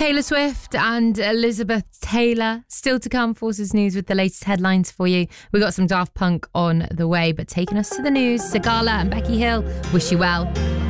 Taylor Swift and Elizabeth Taylor. Still to come, Forces News with the latest headlines for you. We got some Daft Punk on the way, but taking us to the news, Sigala and Becky Hill, Wish You Well.